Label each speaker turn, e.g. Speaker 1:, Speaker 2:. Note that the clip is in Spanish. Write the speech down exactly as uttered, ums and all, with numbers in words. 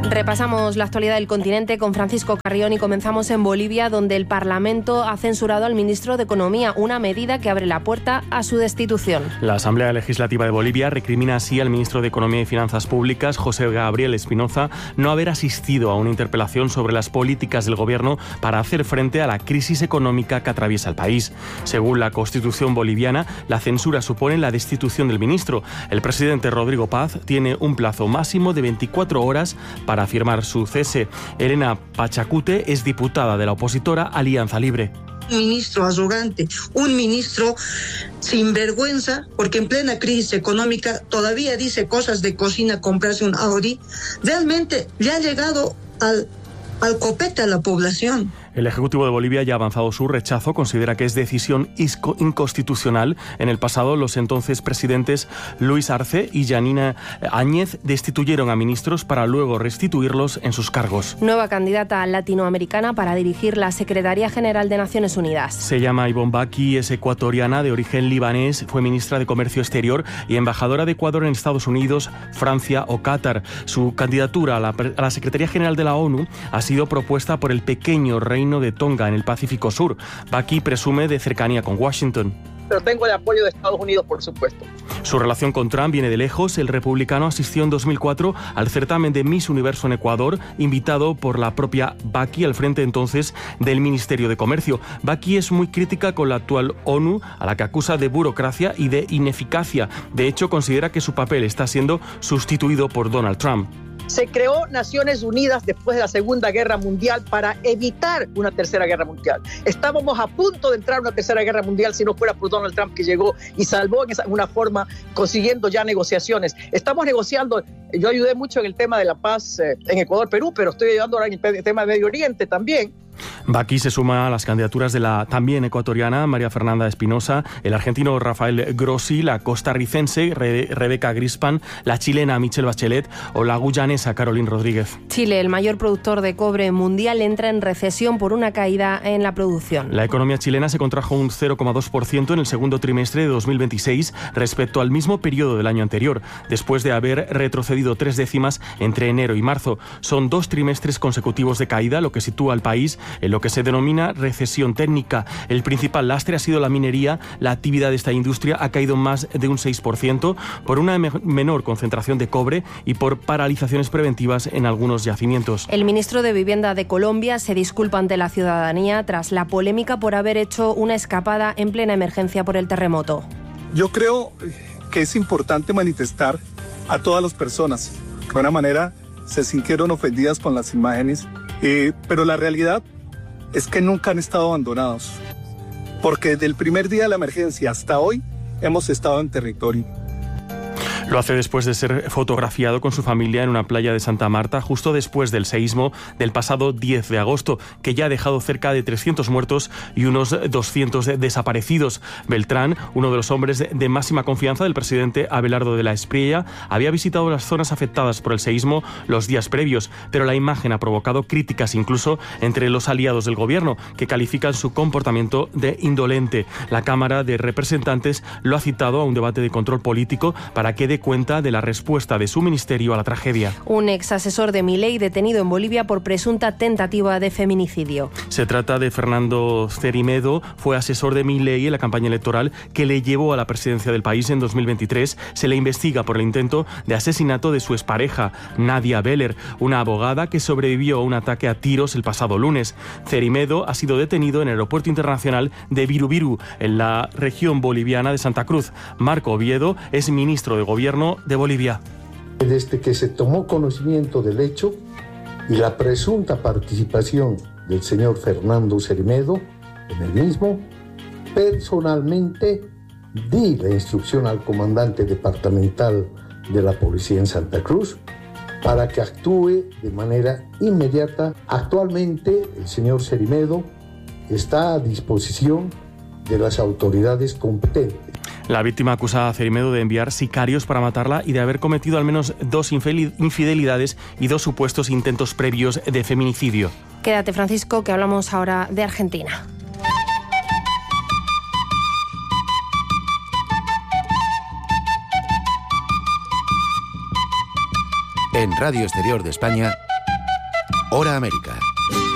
Speaker 1: Repasamos la actualidad del continente con Francisco Carrión y comenzamos en Bolivia, donde el Parlamento ha censurado al ministro de Economía, una medida que abre la puerta a su destitución.
Speaker 2: La Asamblea Legislativa de Bolivia recrimina así al ministro de Economía y Finanzas Públicas, José Gabriel Espinoza, no haber asistido a una interpelación sobre las políticas del gobierno para hacer frente a la crisis económica que atraviesa el país. Según la Constitución boliviana, la censura supone la destitución del ministro. El presidente Rodrigo Paz tiene un plazo máximo de veinticuatro horas para Para firmar su cese. Elena Pachacute es diputada de la opositora Alianza Libre.
Speaker 3: Un ministro arrogante, un ministro sinvergüenza, porque en plena crisis económica todavía dice cosas de cocina, comprarse un Audi. Realmente le ha llegado al, al copete a la población.
Speaker 2: El Ejecutivo de Bolivia ya ha avanzado su rechazo, considera que es decisión inconstitucional. En el pasado, los entonces presidentes Luis Arce y Yanina Áñez destituyeron a ministros para luego restituirlos en sus cargos.
Speaker 1: Nueva candidata latinoamericana para dirigir la Secretaría General de Naciones Unidas.
Speaker 2: Se llama Ivonne Baki, es ecuatoriana de origen libanés, fue ministra de Comercio Exterior y embajadora de Ecuador en Estados Unidos, Francia o Qatar. Su candidatura a la, a la Secretaría General de la ONU ha sido propuesta por el pequeño reino de Tonga en el Pacífico Sur. Baki presume de cercanía con Washington.
Speaker 4: Pero tengo el apoyo de Estados Unidos, por supuesto.
Speaker 2: Su relación con Trump viene de lejos. El republicano asistió en dos mil cuatro al certamen de Miss Universo en Ecuador, invitado por la propia Baki al frente entonces del Ministerio de Comercio. Baki es muy crítica con la actual ONU, a la que acusa de burocracia y de ineficacia. De hecho, considera que su papel está siendo sustituido por Donald Trump.
Speaker 4: Se creó Naciones Unidas después de la Segunda Guerra Mundial para evitar una Tercera Guerra Mundial. Estábamos a punto de entrar a una Tercera Guerra Mundial si no fuera por Donald Trump, que llegó y salvó en esa, una forma, consiguiendo ya negociaciones. Estamos negociando, yo ayudé mucho en el tema de la paz eh, en Ecuador, Perú, pero estoy ayudando ahora en el tema de Medio Oriente también.
Speaker 2: Baki se suma a las candidaturas de la también ecuatoriana María Fernanda Espinosa, el argentino Rafael Grossi, la costarricense Re- Rebeca Grispan, la chilena Michelle Bachelet o la guyanesa Caroline Rodríguez.
Speaker 1: Chile, el mayor productor de cobre mundial, entra en recesión por una caída en la producción.
Speaker 2: La economía chilena se contrajo un cero coma dos por ciento en el segundo trimestre de dos mil veintiséis respecto al mismo periodo del año anterior, después de haber retrocedido tres décimas entre enero y marzo. Son dos trimestres consecutivos de caída, lo que sitúa al país en lo que se denomina recesión técnica. El principal lastre ha sido la minería. La actividad de esta industria ha caído más de un seis por ciento por una me- menor concentración de cobre y por paralizaciones preventivas en algunos yacimientos.
Speaker 1: El ministro de Vivienda de Colombia se disculpa ante la ciudadanía tras la polémica por haber hecho una escapada en plena emergencia por el terremoto.
Speaker 5: Yo creo que es importante manifestar a todas las personas que de alguna manera se sintieron ofendidas con las imágenes, eh, pero la realidad es que nunca han estado abandonados, porque desde el primer día de la emergencia hasta hoy hemos estado en territorio.
Speaker 2: Lo hace después de ser fotografiado con su familia en una playa de Santa Marta, justo después del seísmo del pasado diez de agosto, que ya ha dejado cerca de trescientos muertos y unos doscientos desaparecidos. Beltrán, uno de los hombres de máxima confianza del presidente Abelardo de la Espriella, había visitado las zonas afectadas por el seísmo los días previos, pero la imagen ha provocado críticas incluso entre los aliados del gobierno, que califican su comportamiento de indolente. La Cámara de Representantes lo ha citado a un debate de control político para que dé cuenta de la respuesta de su ministerio a la tragedia.
Speaker 1: Un ex asesor de Milei detenido en Bolivia por presunta tentativa de feminicidio.
Speaker 2: Se trata de Fernando Cerimedo, fue asesor de Milei en la campaña electoral que le llevó a la presidencia del país en dos mil veintitrés. Se le investiga por el intento de asesinato de su expareja, Nadia Beller, una abogada que sobrevivió a un ataque a tiros el pasado lunes. Cerimedo ha sido detenido en el aeropuerto internacional de Virubiru, en la región boliviana de Santa Cruz. Marco Oviedo es ministro de Gobierno de Bolivia.
Speaker 6: Desde que se tomó conocimiento del hecho y la presunta participación del señor Fernando Cerimedo en el mismo, personalmente di la instrucción al comandante departamental de la policía en Santa Cruz para que actúe de manera inmediata. Actualmente el señor Cerimedo está a disposición de las autoridades competentes.
Speaker 2: La víctima acusa a Cerimedo de enviar sicarios para matarla y de haber cometido al menos dos infidelidades y dos supuestos intentos previos de feminicidio.
Speaker 1: Quédate, Francisco, que hablamos ahora de Argentina.
Speaker 7: En Radio Exterior de España, Hora América.